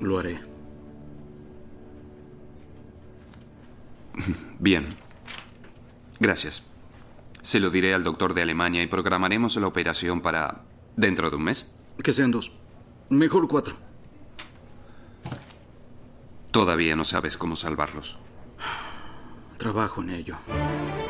Lo haré. Bien. Gracias. Se lo diré al doctor de Alemania y programaremos la operación para dentro de un mes. Que sean 2. Mejor 4. Todavía no sabes cómo salvarlos. Trabajo en ello.